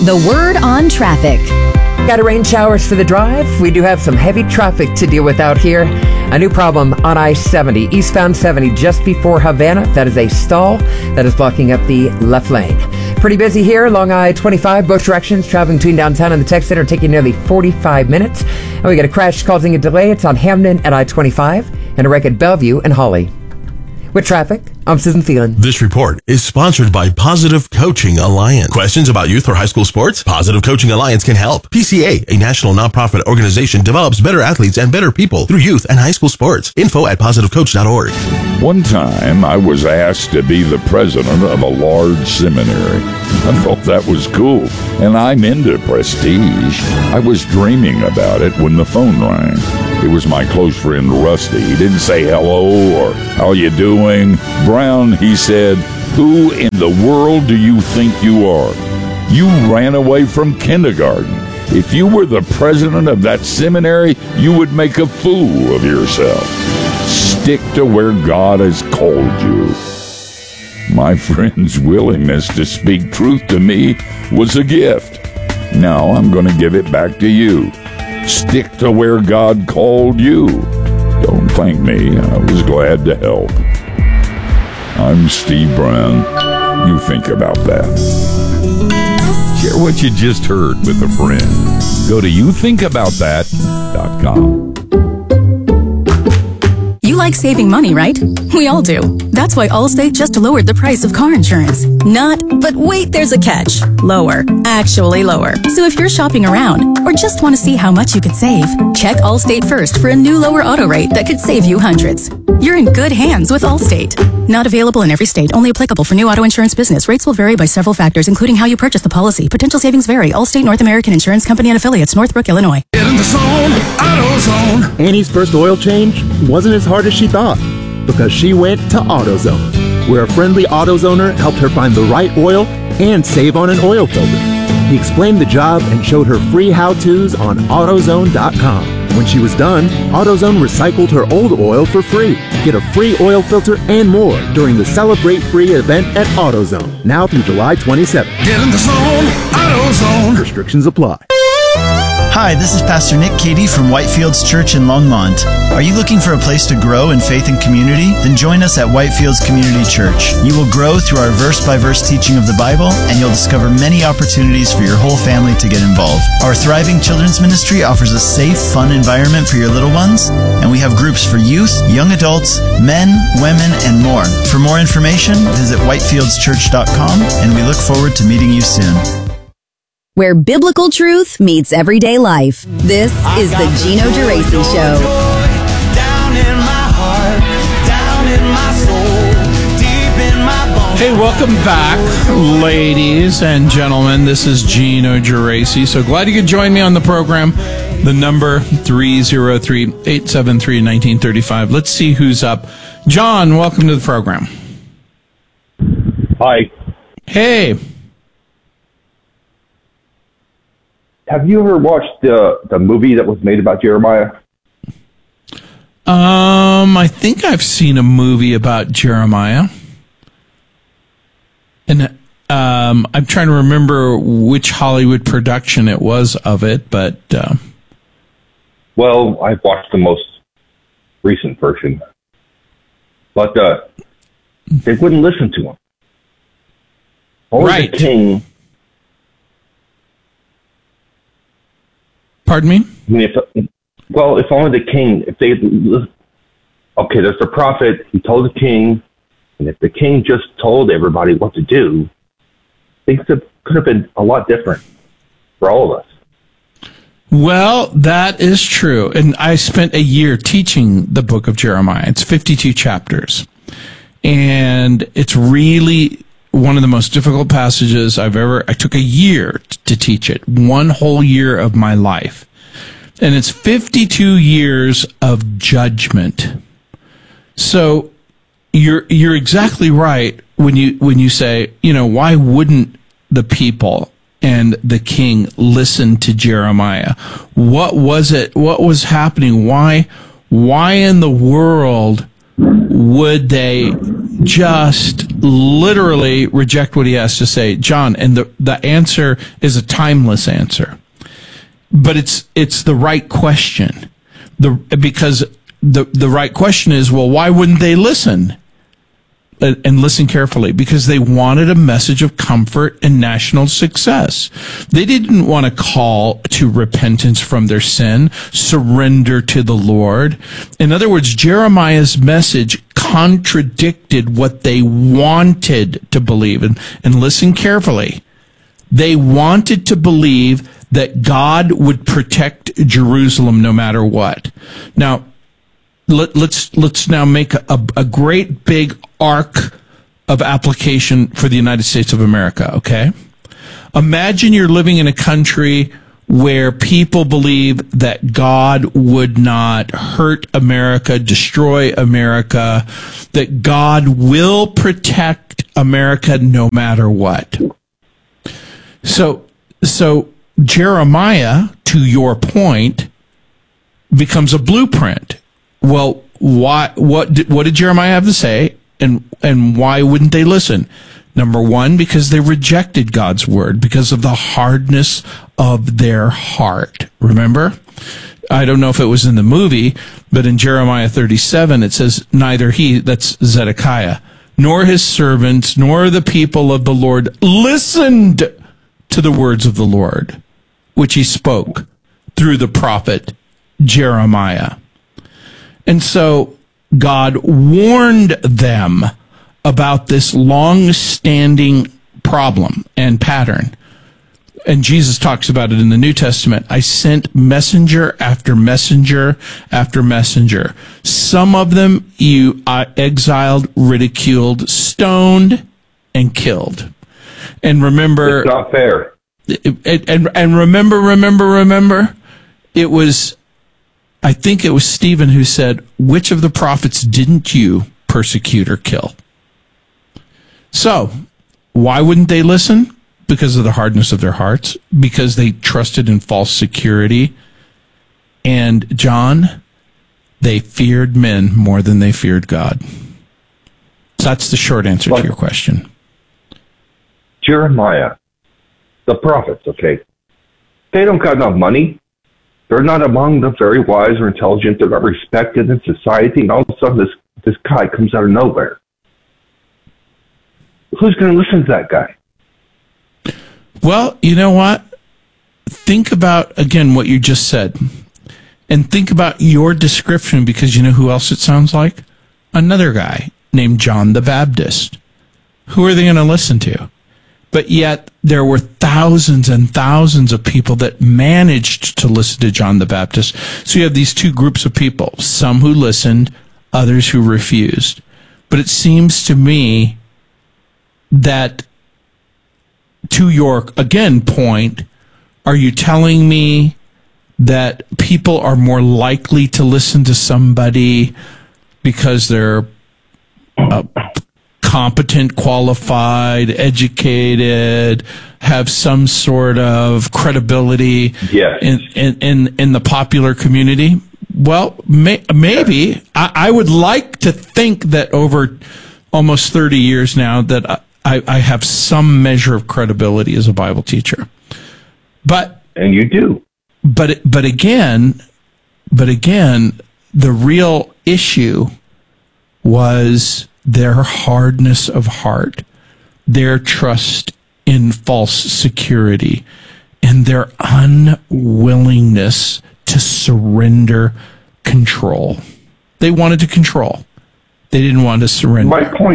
The Word on Traffic. Got rain showers for the drive. We do have some heavy traffic to deal with out here. A new problem on I-70, eastbound 70, just before Havana. That is a stall that is blocking up the left lane. Pretty busy here along I-25, both directions, traveling between downtown and the tech center, taking nearly 45 minutes. And we got a crash causing a delay. It's on Hamden and I-25, and a wreck at Bellevue and Hawley. With traffic, I'm Susan Thielen. This report is sponsored by Positive Coaching Alliance. Questions about youth or high school sports? Positive Coaching Alliance can help. PCA, a national nonprofit organization, develops better athletes and better people through youth and high school sports. Info at positivecoach.org. One time, I was asked to be the president of a large seminary. I thought that was cool, and I'm into prestige. I was dreaming about it when the phone rang. It was my close friend Rusty. He didn't say hello or how you doing. Brown, he said, who in the world do you think you are? You ran away from kindergarten. If you were the president of that seminary, you would make a fool of yourself. Stick to where God has called you. My friend's willingness to speak truth to me was a gift. Now I'm going to give it back to you. Stick to where God called you. Don't thank me. I was glad to help. I'm Steve Brown. You think about that. Share what you just heard with a friend. Go to youthinkaboutthat.com. You like saving money, right? We all do. That's why Allstate just lowered the price of car insurance. Not, but wait, there's a catch. Lower. Actually lower. So if you're shopping around or just want to see how much you could save, check Allstate first for a new lower auto rate that could save you hundreds. You're in good hands with Allstate. Not available in every state. Only applicable for new auto insurance business. Rates will vary by several factors, including how you purchase the policy. Potential savings vary. Allstate North American Insurance Company and Affiliates, Northbrook, Illinois. Get in the zone, AutoZone. Annie's first oil change wasn't as hard as she thought because she went to AutoZone, where a friendly AutoZoner helped her find the right oil and save on an oil filter. He explained the job and showed her free how-tos on AutoZone.com. When she was done, AutoZone recycled her old oil for free. Get a free oil filter and more during the Celebrate Free event at AutoZone, now through July 27th. Get in the zone, AutoZone. Restrictions apply. Hi, this is Pastor Nick Cady from Whitefields Church in Longmont. Are you looking for a place to grow in faith and community? Then join us at Whitefields Community Church. You will grow through our verse-by-verse teaching of the Bible, and you'll discover many opportunities for your whole family to get involved. Our thriving children's ministry offers a safe, fun environment for your little ones, and we have groups for youth, young adults, men, women, and more. For more information, visit whitefieldschurch.com, and we look forward to meeting you soon. Where biblical truth meets everyday life. This is the Gino Geraci Show. Down in my heart, down in my soul, deep in my bones. Hey, welcome back, ladies and gentlemen. This is Gino Geraci. So glad you could join me on the program. The number 303-873-1935. Let's see who's up. John, welcome to the program. Hi. Hey. Have you ever watched the movie that was made about Jeremiah? I think I've seen a movie about Jeremiah. And I'm trying to remember which Hollywood production it was of it, but... Well, I've watched the most recent version. But they wouldn't listen to him. Only right. The king... Pardon me? I mean, if only the king, if they, okay, there's the prophet, he told the king, and if the king just told everybody what to do, things could have been a lot different for all of us. Well, that is true. And I spent a year teaching the book of Jeremiah. It's 52 chapters. And it's really one of the most difficult passages I took a year to teach it, one whole year of my life. And it's 52 years of judgment. So you're exactly right when you say, why wouldn't the people and the king listen to Jeremiah? What was it? What was happening? Why in the world would they just literally reject what he has to say? John, and the answer is a timeless answer. But it's the right question. Because the right question is, well, why wouldn't they listen? And listen carefully, because they wanted a message of comfort and national success. They didn't want to call to repentance from their sin, surrender to the Lord. In other words, Jeremiah's message contradicted what they wanted to believe. And listen carefully. They wanted to believe that God would protect Jerusalem no matter what. Now, let's now make a great big arc of application for the United States of America, okay? Imagine you're living in a country where people believe that God would not hurt America, destroy America, that God will protect America no matter what. So Jeremiah, to your point, becomes a blueprint. Well, what did Jeremiah have to say, and why wouldn't they listen? Number one, because they rejected God's word, because of the hardness of their heart. Remember? I don't know if it was in the movie, but in Jeremiah 37, it says, neither he, that's Zedekiah, nor his servants, nor the people of the Lord listened to the words of the Lord, which he spoke through the prophet Jeremiah. And so God warned them about this long-standing problem and pattern. And Jesus talks about it in the New Testament. I sent messenger after messenger after messenger. Some of them you exiled, ridiculed, stoned, and killed. And remember... It's not fair. And remember, it was... I think it was Stephen who said, which of the prophets didn't you persecute or kill? So, why wouldn't they listen? Because of the hardness of their hearts, because they trusted in false security. And John, they feared men more than they feared God. So that's the short answer to your question. Jeremiah, the prophets, okay, they don't got enough money. They're not among the very wise or intelligent. They're not respected in society. And all of a sudden, this guy comes out of nowhere. Who's going to listen to that guy? Well, you know what? Think about, again, what you just said. And think about your description, because you know who else it sounds like? Another guy named John the Baptist. Who are they going to listen to? But yet, there were thousands and thousands of people that managed to listen to John the Baptist. So you have these two groups of people, some who listened, others who refused. But it seems to me that, to your, again, point, are you telling me that people are more likely to listen to somebody because they're competent, qualified, educated, have some sort of credibility in the popular community? Well, maybe. I would like to think that over almost 30 years now that I have some measure of credibility as a Bible teacher. And you do. But again, the real issue was their hardness of heart, their trust in false security, and their unwillingness to surrender control. They wanted to control. They didn't want to surrender.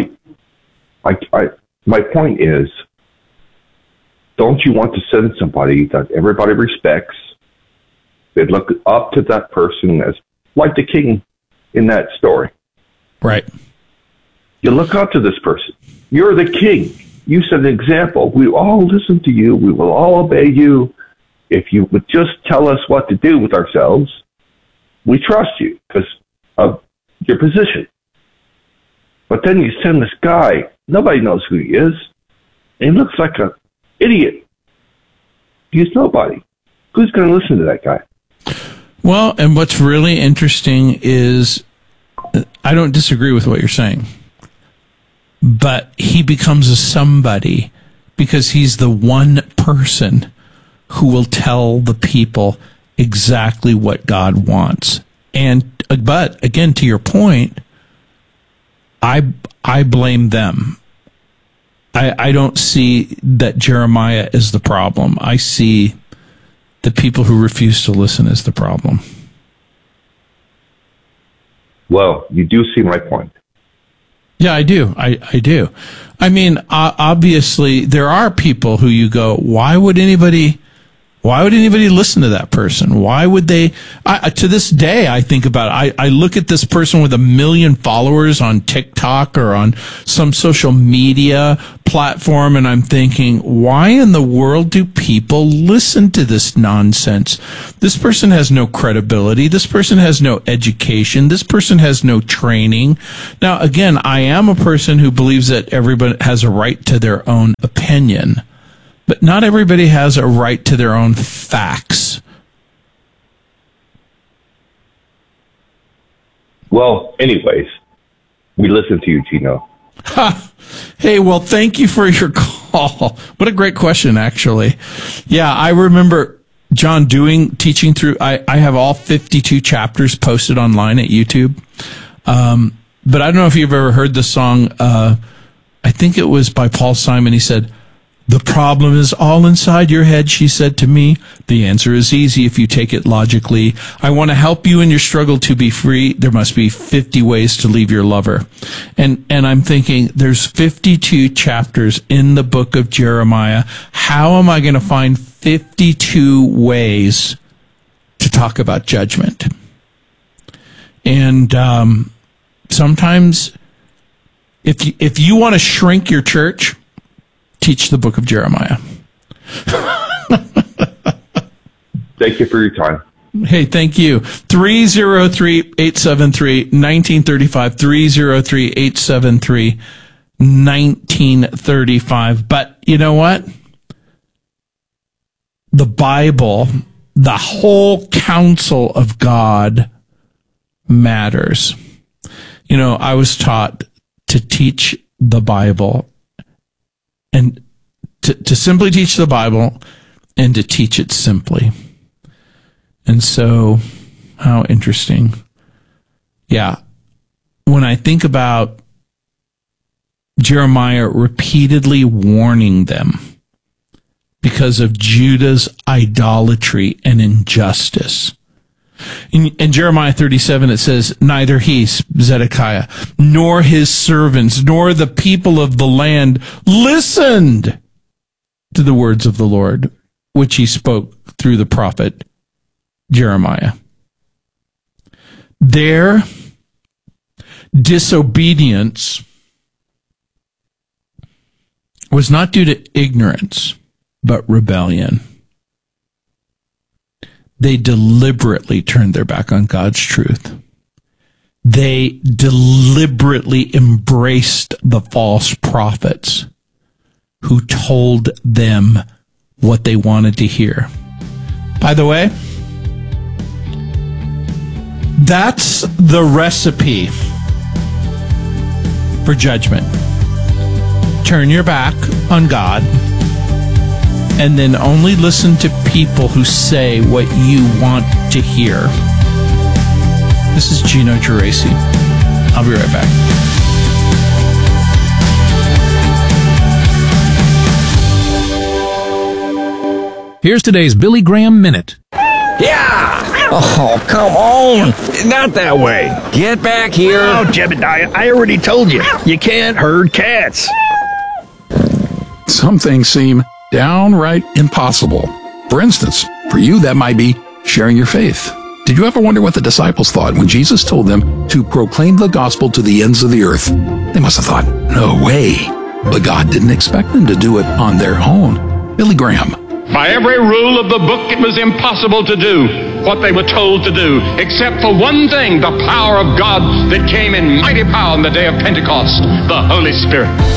My point is, don't you want to send somebody that everybody respects? They look up to that person as like the king in that story. Right. You look up to this person. You're the king. You set an example. We all listen to you. We will all obey you. If you would just tell us what to do with ourselves, we trust you because of your position. But then you send this guy. Nobody knows who he is. And he looks like an idiot. He's nobody. Who's going to listen to that guy? Well, and what's really interesting is I don't disagree with what you're saying. But he becomes a somebody because he's the one person who will tell the people exactly what God wants. But again, to your point, I blame them. I don't see that Jeremiah is the problem. I see the people who refuse to listen as the problem. Well, you do see my point. Yeah, I do. I do. I mean, obviously, there are people who you go, why would anybody listen to that person? Why would they? To this day, I think about it. I look at this person with 1 million followers on TikTok or on some social media platform, and I'm thinking, why in the world do people listen to this nonsense? This person has no credibility. This person has no education. This person has no training. Now, again, I am a person who believes that everybody has a right to their own opinion. But not everybody has a right to their own facts. Well, anyways, we listen to you, Gino. Hey, well, thank you for your call. What a great question, actually. Yeah, I remember John teaching through, I have all 52 chapters posted online at YouTube. But I don't know if you've ever heard the song, I think it was by Paul Simon. He said, "The problem is all inside your head," she said to me. "The answer is easy if you take it logically. I want to help you in your struggle to be free. There must be 50 ways to leave your lover." And I'm thinking, there's 52 chapters in the book of Jeremiah. How am I going to find 52 ways to talk about judgment? And sometimes, if you want to shrink your church, teach the book of Jeremiah. Thank you for your time. Hey, thank you. 303-873-1935, 303-873-1935. But you know what? The Bible, the whole counsel of God matters. You know, I was taught to teach the Bible and to simply teach the Bible and to teach it simply. And so, how interesting. Yeah. When I think about Jeremiah repeatedly warning them because of Judah's idolatry and injustice. In Jeremiah 37, it says, "Neither he," Zedekiah, "nor his servants, nor the people of the land listened to the words of the Lord, which he spoke through the prophet Jeremiah." Their disobedience was not due to ignorance, but rebellion. They deliberately turned their back on God's truth. They deliberately embraced the false prophets who told them what they wanted to hear. By the way, that's the recipe for judgment. Turn your back on God and then only listen to people who say what you want to hear. This is Gino Geraci. I'll be right back. Here's today's Billy Graham Minute. Yeah! Oh, come on! Not that way. Get back here. Oh, Jebediah, I already told you. You can't herd cats. Some things seem downright impossible. For instance, for you, that might be sharing your faith. Did you ever wonder what the disciples thought when Jesus told them to proclaim the gospel to the ends of the earth? They must have thought, no way. But God didn't expect them to do it on their own. Billy Graham. By every rule of the book, it was impossible to do what they were told to do, except for one thing, the power of God that came in mighty power on the day of Pentecost, the Holy Spirit.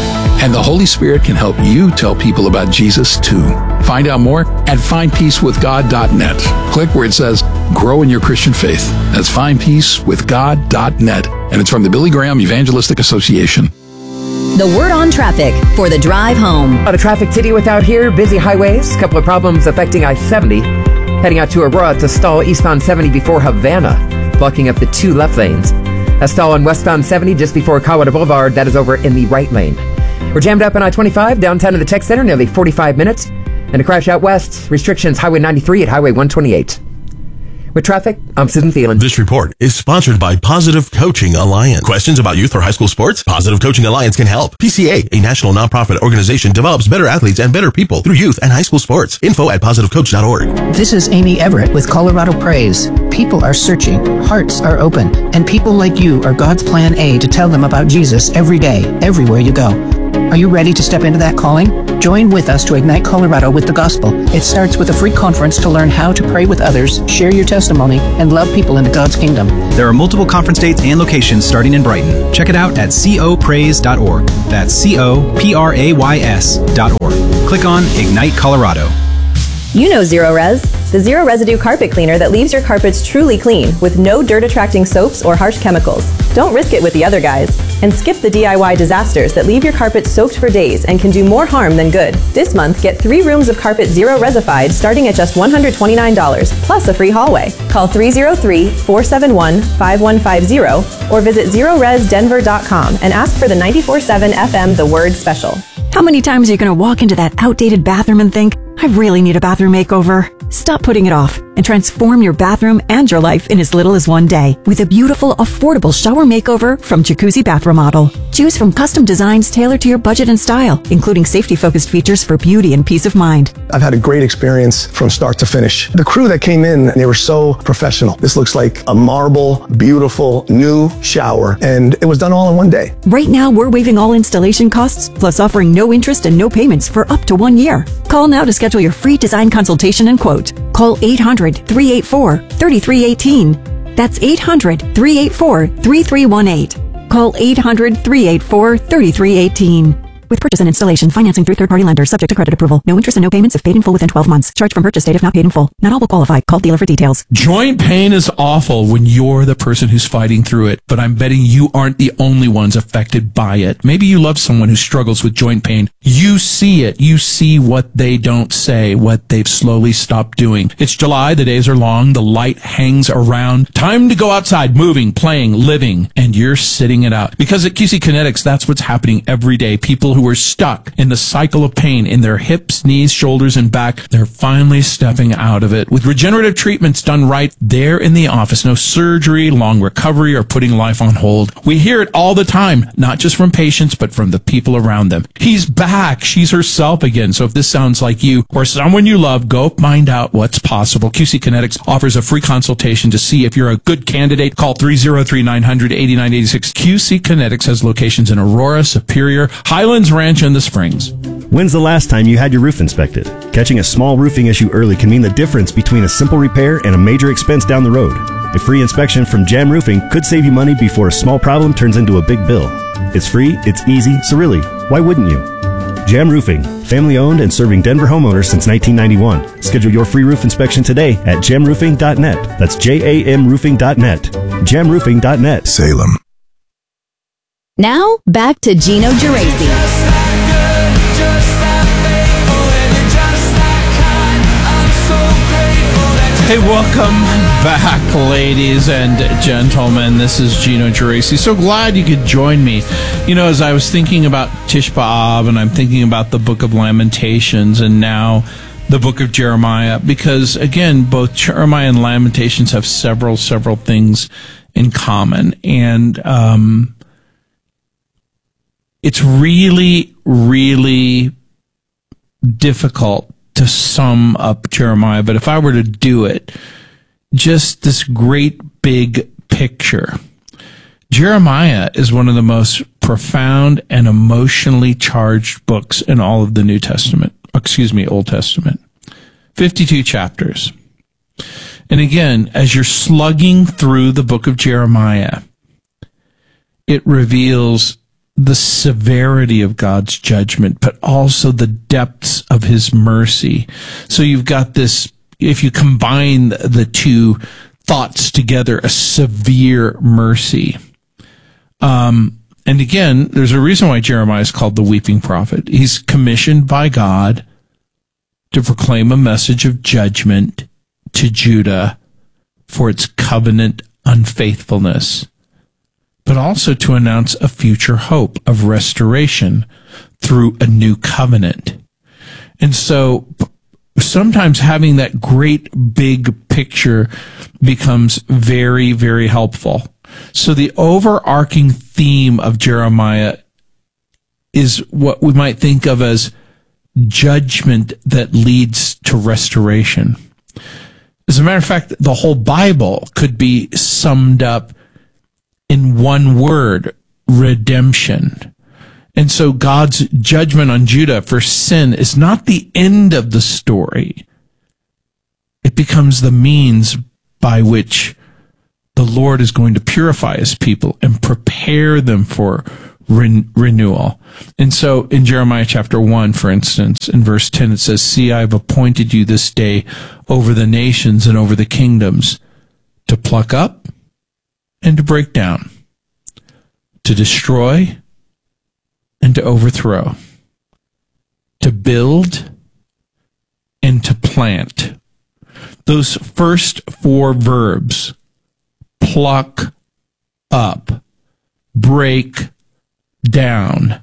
And the Holy Spirit can help you tell people about Jesus too. Find out more at findpeacewithgod.net. Click where it says Grow in Your Christian Faith. That's findpeacewithgod.net. And it's from the Billy Graham Evangelistic Association. The word on traffic for the drive home. A lot of traffic to deal with out here. Busy highways. Couple of problems affecting I-70. Heading out to Aurora to stall eastbound 70 before Havana, blocking up the 2 left lanes. A stall on westbound 70 just before Kawada Boulevard. That is over in the right lane. We're jammed up on I-25 downtown to the Tech Center, nearly 45 minutes. And a crash out west. Restrictions Highway 93 at Highway 128. With traffic, I'm Susan Thielen. This report is sponsored by Positive Coaching Alliance. Questions about youth or high school sports? Positive Coaching Alliance can help. PCA, a national nonprofit organization, develops better athletes and better people through youth and high school sports. Info at positivecoach.org. This is Amy Everett with Colorado Praise. People are searching, hearts are open, and people like you are God's plan A to tell them about Jesus every day, everywhere you go. Are you ready to step into that calling? Join with us to ignite Colorado with the gospel. It starts with a free conference to learn how to pray with others, share your testimony, and love people into God's kingdom. There are multiple conference dates and locations starting in Brighton. Check it out at copraise.org. That's coprays.org. Click on Ignite Colorado. You know Zero Res, the zero residue carpet cleaner that leaves your carpets truly clean with no dirt-attracting soaps or harsh chemicals. Don't risk it with the other guys. And skip the DIY disasters that leave your carpet soaked for days and can do more harm than good. This month, get 3 rooms of carpet Zero Resified starting at just $129, plus a free hallway. Call 303-471-5150 or visit ZeroResDenver.com and ask for the 94.7 FM The Word Special. How many times are you going to walk into that outdated bathroom and think, I really need a bathroom makeover? Stop putting it off and transform your bathroom and your life in as little as one day with a beautiful, affordable shower makeover from Jacuzzi Bath Remodel. Choose from custom designs tailored to your budget and style, including safety-focused features for beauty and peace of mind. I've had a great experience from start to finish. The crew that came in, they were so professional. This looks like a marble, beautiful, new shower, and it was done all in one day. Right now, we're waiving all installation costs, plus offering no interest and no payments for up to 1 year. Call now to schedule your free design consultation and quote. Call 800-384-3318. That's 800-384-3318. Call 800-384-3318. With purchase and installation, financing through third-party lenders, subject to credit approval. No interest and no payments if paid in full within 12 months. Charge from purchase date if not paid in full. Not all will qualify. Call dealer for details. Joint pain is awful when you're the person who's fighting through it, but I'm betting you aren't the only ones affected by it. Maybe you love someone who struggles with joint pain. You see it. You see what they don't say, what they've slowly stopped doing. It's July. The days are long. The light hangs around. Time to go outside, moving, playing, living, and you're sitting it out. Because at QC Kinetics, that's what's happening every day. People who are stuck in the cycle of pain in their hips, knees, shoulders, and back, they're finally stepping out of it. With regenerative treatments done right, they're in the office. No surgery, long recovery, or putting life on hold. We hear it all the time, not just from patients, but from the people around them. He's back. She's herself again. So if this sounds like you or someone you love, go find out what's possible. QC Kinetics offers a free consultation to see if you're a good candidate. Call 303-900-8986. QC Kinetics has locations in Aurora, Superior, Highlands Ranch, and the Springs. When's the last time you had your roof inspected? Catching a small roofing issue early can mean the difference between a simple repair and a major expense down the road. A free inspection from Jam Roofing could save you money before a small problem turns into a big bill. It's free, it's easy, so really, why wouldn't you? Jam Roofing, family owned and serving Denver homeowners since 1991. Schedule your free roof inspection today at jamroofing.net. That's JAMroofing.net. Jamroofing.net. Salem. Now, back to Gino Geraci. Hey, welcome back, ladies and gentlemen. This is Gino Geraci. So glad you could join me. You know, as I was thinking about Tish B'Av, and I'm thinking about the Book of Lamentations, and now the Book of Jeremiah, because, again, both Jeremiah and Lamentations have several things in common. And it's really, really difficult to sum up Jeremiah, but if I were to do it, just this great big picture. Jeremiah is one of the most profound and emotionally charged books in all of the Old Testament. 52 chapters. And again, as you're slugging through the book of Jeremiah, it reveals the severity of God's judgment, but also the depths of his mercy. So you've got this, if you combine the two thoughts together, a severe mercy. And again, there's a reason why Jeremiah is called the weeping prophet. He's commissioned by God to proclaim a message of judgment to Judah for its covenant unfaithfulness, but also to announce a future hope of restoration through a new covenant. And so sometimes having that great big picture becomes very, very helpful. So the overarching theme of Jeremiah is what we might think of as judgment that leads to restoration. As a matter of fact, the whole Bible could be summed up in one word: redemption. And so God's judgment on Judah for sin is not the end of the story. It becomes the means by which the Lord is going to purify his people and prepare them for renewal. And so in Jeremiah chapter 1, for instance, in verse 10, it says, "See, I have appointed you this day over the nations and over the kingdoms to pluck up and to break down, to destroy and to overthrow, to build and to plant." Those first four verbs, pluck up, break down,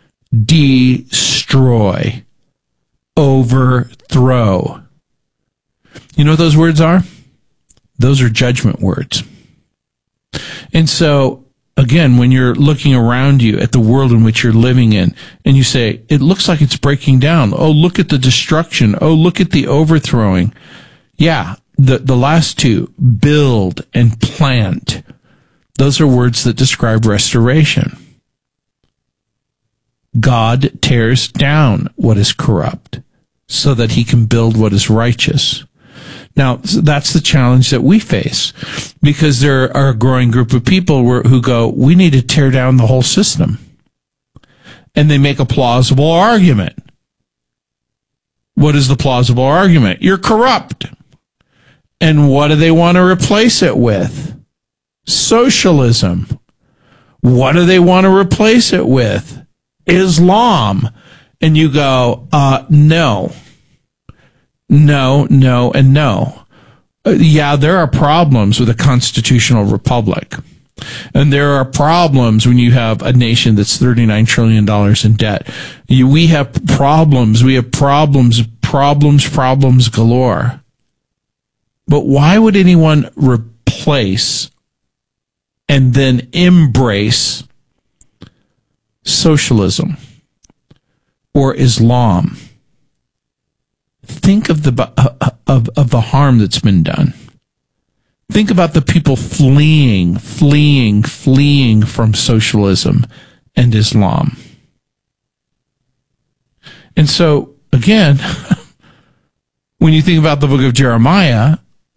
destroy, overthrow. You know what those words are? Those are judgment words. And so, again, when you're looking around you at the world in which you're living in, and you say, it looks like it's breaking down. Oh, look at the destruction. Oh, look at the overthrowing. Yeah, the last two, build and plant, those are words that describe restoration. God tears down what is corrupt so that he can build what is righteous. Now, that's the challenge that we face, because there are a growing group of people who go, we need to tear down the whole system. And they make a plausible argument. What is the plausible argument? You're corrupt. And what do they want to replace it with? Socialism. What do they want to replace it with? Islam. And you go, no, and no. Yeah, there are problems with a constitutional republic. And there are problems when you have a nation that's $39 trillion in debt. We have problems. We have problems galore. But why would anyone replace and then embrace socialism or Islam? Think of the harm that's been done. Think about the people fleeing from socialism and Islam. And so, again, when you think about the book of Jeremiah,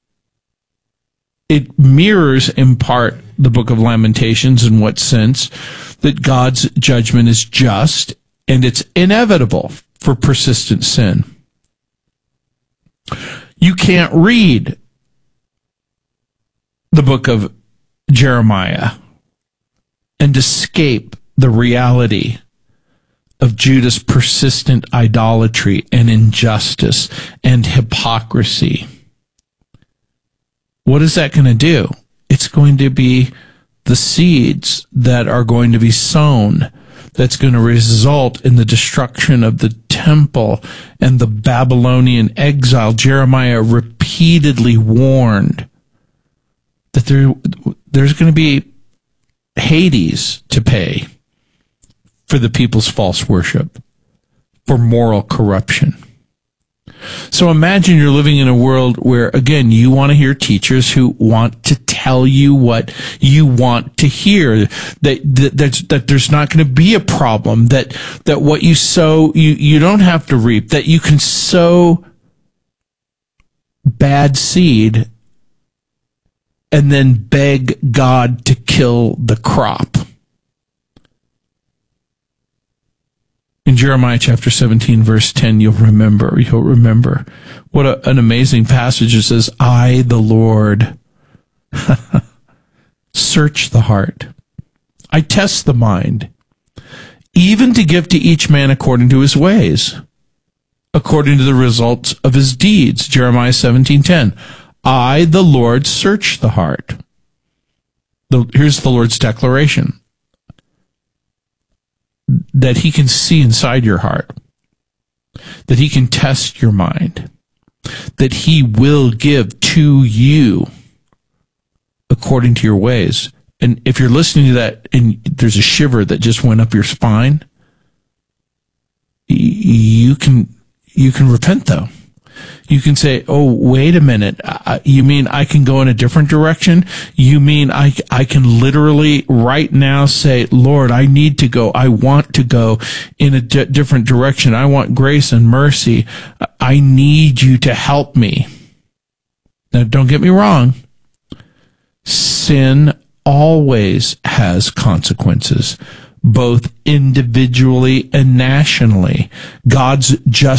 it mirrors in part the book of Lamentations in what sense? That God's judgment is just and it's inevitable for persistent sin. You can't read the book of Jeremiah and escape the reality of Judah's persistent idolatry and injustice and hypocrisy. What is that going to do? It's going to be the seeds that are going to be sown that's going to result in the destruction of the temple and the Babylonian exile. Jeremiah repeatedly warned that there's going to be Hades to pay for the people's false worship, for moral corruption. So imagine you're living in a world where, again, you want to hear teachers who want to tell you what you want to hear, that there's not going to be a problem, that what you sow, you don't have to reap, that you can sow bad seed and then beg God to kill the crop. In Jeremiah chapter 17, verse 10, you'll remember. What an amazing passage. It says, I, the Lord, search the heart. I test the mind, even to give to each man according to his ways, according to the results of his deeds. Jeremiah 17:10. I, the Lord, search the heart. Here's the Lord's declaration, that he can see inside your heart, that he can test your mind, that he will give to you according to your ways. And if you're listening to that and there's a shiver that just went up your spine, you can repent, though. You can say, oh, wait a minute. You mean I can go in a different direction? You mean I can literally right now say, Lord, I need to go. I want to go in a different direction. I want grace and mercy. I need you to help me. Now, don't get me wrong. Sin always has consequences, both individually and nationally. God's justice